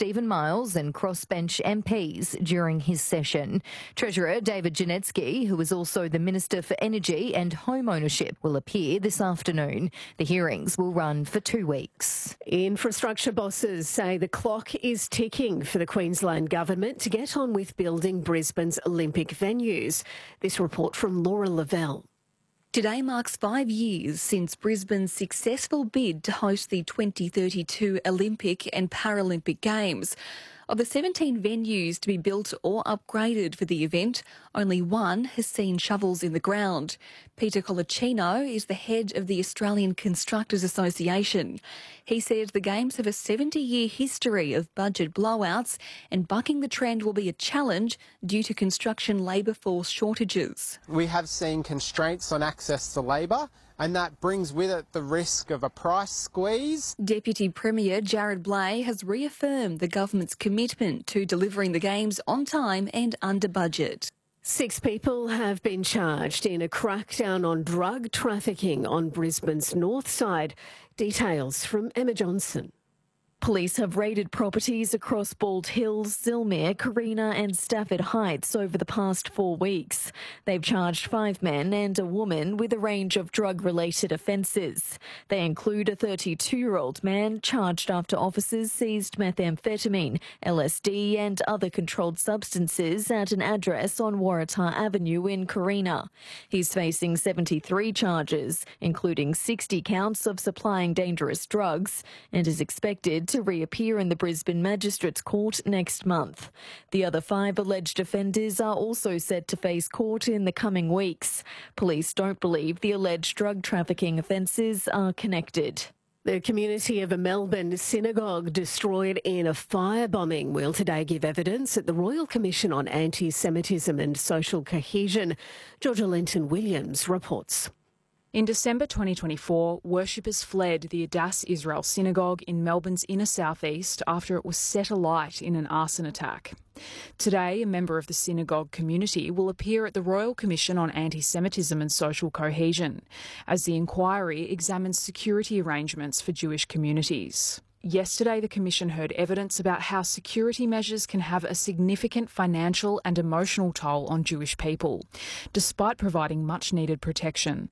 Stephen Miles and crossbench MPs during his session. Treasurer David Janetsky, who is also the Minister for Energy and Home Ownership, will appear this afternoon. The hearings will run for 2 weeks. Infrastructure bosses say the clock is ticking for the Queensland Government to get on with building Brisbane's Olympic venues. This report from Laura Lavelle. Today marks 5 years since Brisbane's successful bid to host the 2032 Olympic and Paralympic Games. Of the 17 venues to be built or upgraded for the event, only one has seen shovels in the ground. Peter Colicino is the head of the Australian Constructors Association. He said the Games have a 70-year history of budget blowouts, and bucking the trend will be a challenge due to construction labour force shortages. We have seen constraints on access to labour, and that brings with it the risk of a price squeeze. Deputy Premier Jared Blay has reaffirmed the government's commitment to delivering the Games on time and under budget. 6 people have been charged in a crackdown on drug trafficking on Brisbane's north side. Details from Emma Johnson. Police have raided properties across Bald Hills, Zillmere, Carina and Stafford Heights over the past 4 weeks. They've charged 5 men and a woman with a range of drug-related offences. They include a 32-year-old man charged after officers seized methamphetamine, LSD and other controlled substances at an address on Waratah Avenue in Carina. He's facing 73 charges, including 60 counts of supplying dangerous drugs, and is expected to reappear in the Brisbane Magistrates Court next month. The other 5 alleged offenders are also set to face court in the coming weeks. Police don't believe the alleged drug trafficking offences are connected. The community of a Melbourne synagogue destroyed in a firebombing will today give evidence at the Royal Commission on Anti-Semitism and Social Cohesion. Georgia Linton-Williams reports. In December 2024, worshippers fled the Adass Israel Synagogue in Melbourne's inner southeast after it was set alight in an arson attack. Today, a member of the synagogue community will appear at the Royal Commission on Anti-Semitism and Social Cohesion as the inquiry examines security arrangements for Jewish communities. Yesterday, the Commission heard evidence about how security measures can have a significant financial and emotional toll on Jewish people, despite providing much-needed protection.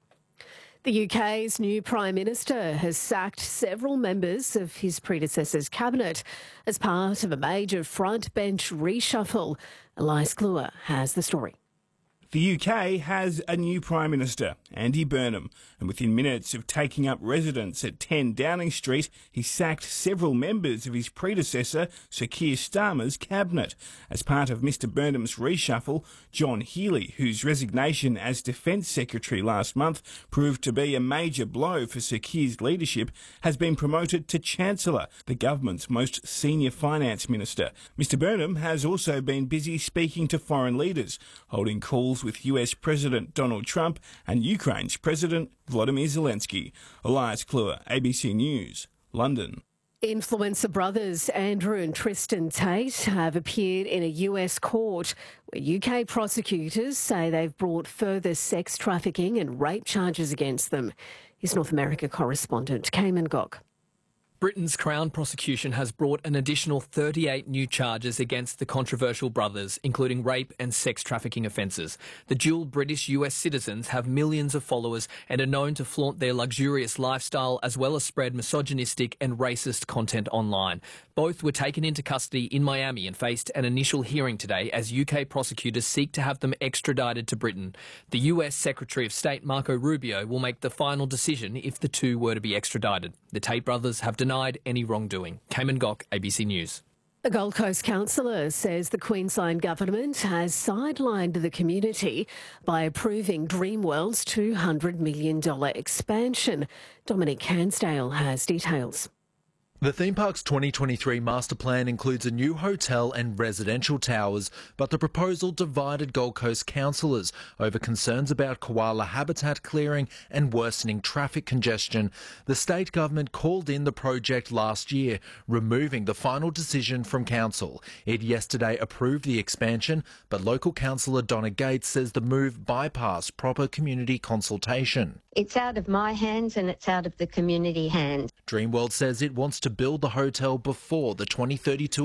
The UK's new Prime Minister has sacked several members of his predecessor's cabinet as part of a major front-bench reshuffle. Elias Kluwer has the story. The UK has a new Prime Minister, Andy Burnham, and within minutes of taking up residence at 10 Downing Street, he sacked several members of his predecessor, Sir Keir Starmer's cabinet. As part of Mr Burnham's reshuffle, John Healey, whose resignation as Defence Secretary last month proved to be a major blow for Sir Keir's leadership, has been promoted to Chancellor, the government's most senior finance minister. Mr Burnham has also been busy speaking to foreign leaders, holding calls with US President Donald Trump and Ukraine's President Volodymyr Zelensky. Elias Kluwer, ABC News, London. Influencer brothers Andrew and Tristan Tate have appeared in a US court where UK prosecutors say they've brought further sex trafficking and rape charges against them. Here's North America correspondent Cayman Gok. Britain's Crown prosecution has brought an additional 38 new charges against the controversial brothers, including rape and sex trafficking offences. The dual British-US citizens have millions of followers and are known to flaunt their luxurious lifestyle as well as spread misogynistic and racist content online. Both were taken into custody in Miami and faced an initial hearing today as UK prosecutors seek to have them extradited to Britain. The US Secretary of State Marco Rubio will make the final decision if the two were to be extradited. The Tate brothers have denied any wrongdoing. Cayman Gok, ABC News. A Gold Coast councillor says the Queensland Government has sidelined the community by approving Dreamworld's $200 million expansion. Dominic Hansdale has details. The theme park's 2023 master plan includes a new hotel and residential towers, but the proposal divided Gold Coast councillors over concerns about koala habitat clearing and worsening traffic congestion. The state government called in the project last year, removing the final decision from council. It yesterday approved the expansion, but local councillor Donna Gates says the move bypassed proper community consultation. It's out of my hands and it's out of the community hands. Dreamworld says it wants to build the hotel before the 2032